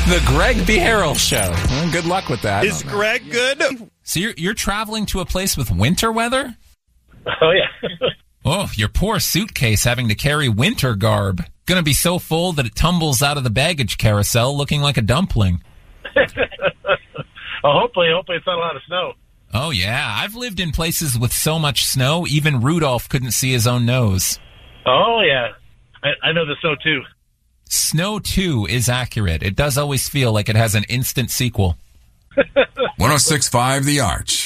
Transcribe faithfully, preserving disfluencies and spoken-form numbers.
The Greg B. Harrell Show. Well, good luck with that. Is Greg good? So you're, you're traveling to a place with winter weather? Oh, yeah. Oh, your poor suitcase having to carry winter garb. Going to be so full that it tumbles out of the baggage carousel looking like a dumpling. Well, hopefully, hopefully it's not a lot of snow. Oh, yeah. I've lived in places with so much snow, even Rudolph couldn't see his own nose. Oh, yeah. I, I know the snow, too. Snow two is accurate. It does always feel like it has an instant sequel. one oh six point five The Arch.